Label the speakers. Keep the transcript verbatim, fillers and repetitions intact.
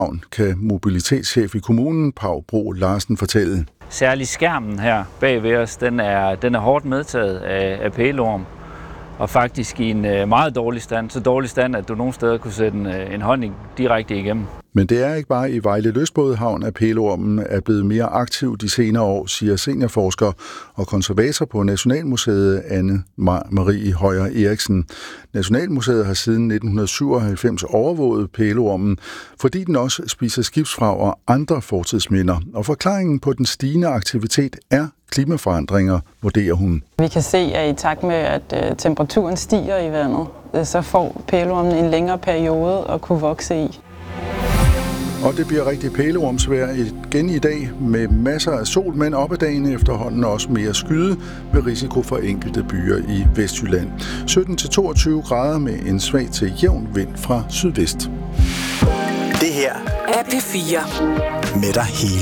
Speaker 1: Havn, kan mobilitetschef i kommunen, Pau Bro Larsen, fortælle.
Speaker 2: Særlig skærmen her bag ved os, den er, den er hårdt medtaget af, af pæleorm, og faktisk i en uh, meget dårlig stand. Så dårlig stand, at du nogle steder kunne sætte en, uh, en hånd direkte igennem.
Speaker 1: Men det er ikke bare i Vejle Lystbådehavn, at pæleormen er blevet mere aktiv de senere år, siger seniorforsker og konservator på Nationalmuseet Anne Marie Højer Eriksen. Nationalmuseet har siden nitten syvoghalvfems overvåget pæleormen, fordi den også spiser skibsvrag og andre fortidsminder. Og forklaringen på den stigende aktivitet er klimaforandringer, vurderer hun.
Speaker 3: Vi kan se, at i takt med, at temperaturen stiger i vandet, så får pæleormen en længere periode at kunne vokse i.
Speaker 1: Og det bliver rigtig pæleormsvejr igen i dag med masser af sol, men op ad dagen efterhånden også mere skyde med risiko for enkelte byer i Vestjylland. sytten til toogtyve grader med en svag til jævn vind fra sydvest.
Speaker 4: Det her er P fire med dig hele